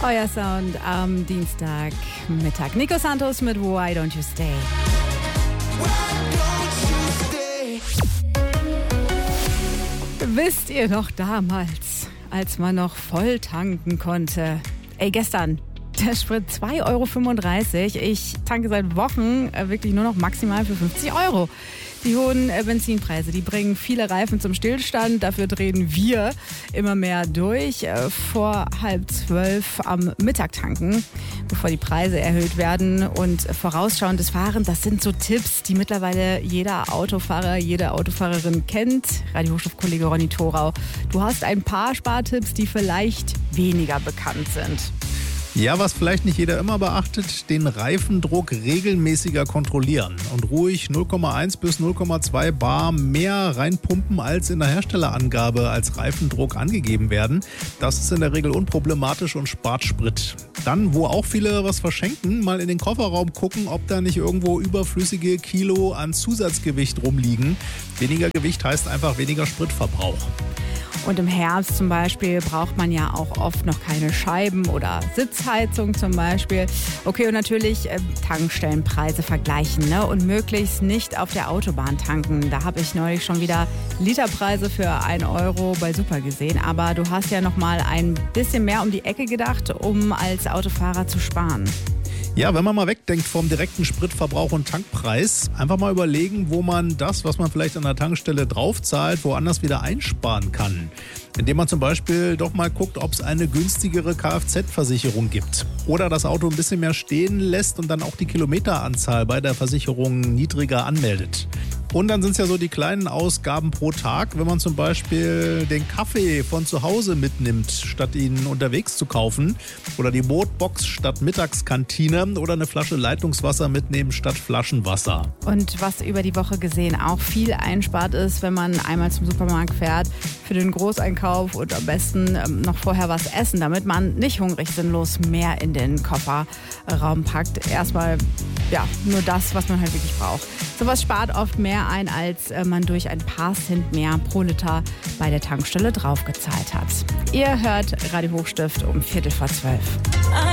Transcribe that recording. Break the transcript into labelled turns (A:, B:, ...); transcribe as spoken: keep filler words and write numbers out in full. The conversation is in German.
A: Euer Sound am Dienstagmittag. Nico Santos mit Why Don't You Stay. Wisst ihr noch damals, als man noch voll tanken konnte? Ey, gestern, der Sprit zwei Euro fünfunddreißig. Ich tanke seit Wochen äh, wirklich nur noch maximal für fünfzig Euro. Die hohen äh, Benzinpreise, die bringen viele Reifen zum Stillstand. Dafür drehen wir immer mehr durch. Äh, vor halb zwölf am Mittag tanken, bevor die Preise erhöht werden. Und vorausschauendes Fahren, das sind so Tipps, die mittlerweile jeder Autofahrer, jede Autofahrerin kennt. Radio-Hochschulkollege Ronny Thorau, du hast ein paar Spartipps, die vielleicht weniger bekannt sind.
B: Ja, was vielleicht nicht jeder immer beachtet, den Reifendruck regelmäßiger kontrollieren und ruhig null Komma eins bis null Komma zwei Bar mehr reinpumpen, als in der Herstellerangabe als Reifendruck angegeben werden. Das ist in der Regel unproblematisch und spart Sprit. Dann, wo auch viele was verschenken, mal in den Kofferraum gucken, ob da nicht irgendwo überflüssige Kilo an Zusatzgewicht rumliegen. Weniger Gewicht heißt einfach weniger Spritverbrauch.
A: Und im Herbst zum Beispiel braucht man ja auch oft noch keine Scheiben oder Sitzheizung zum Beispiel. Okay, und natürlich äh, Tankstellenpreise vergleichen, ne? Und möglichst nicht auf der Autobahn tanken. Da habe ich neulich schon wieder Literpreise für ein Euro bei Super gesehen. Aber du hast ja noch mal ein bisschen mehr um die Ecke gedacht, um als Autofahrer zu sparen.
B: Ja, wenn man mal wegdenkt vom direkten Spritverbrauch und Tankpreis, einfach mal überlegen, wo man das, was man vielleicht an der Tankstelle draufzahlt, woanders wieder einsparen kann. Indem man zum Beispiel doch mal guckt, ob es eine günstigere Kfz-Versicherung gibt. Oder das Auto ein bisschen mehr stehen lässt und dann auch die Kilometeranzahl bei der Versicherung niedriger anmeldet. Und dann sind es ja so die kleinen Ausgaben pro Tag, wenn man zum Beispiel den Kaffee von zu Hause mitnimmt, statt ihn unterwegs zu kaufen. Oder die Brotbox statt Mittagskantine. Oder eine Flasche Leitungswasser mitnehmen statt Flaschenwasser.
A: Und was über die Woche gesehen auch viel einspart ist, wenn man einmal zum Supermarkt fährt für den Großeinkauf und am besten noch vorher was essen, damit man nicht hungrig sinnlos mehr in den Kofferraum packt. Erstmal ja, nur das, was man halt wirklich braucht. Sowas spart oft mehr ein, als man durch ein paar Cent mehr pro Liter bei der Tankstelle draufgezahlt hat. Ihr hört Radio Hochstift um Viertel vor zwölf.